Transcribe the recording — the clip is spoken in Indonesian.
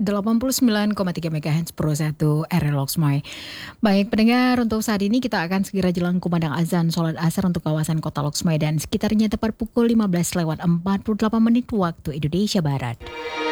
89,3 MHz Pro 1 RL Loksmoy. Baik pendengar, untuk saat ini kita akan segera jelang kumandang azan sholat asar untuk kawasan kota Loksmoy dan sekitarnya tepat pukul 15 lewat 48 menit waktu Indonesia Barat.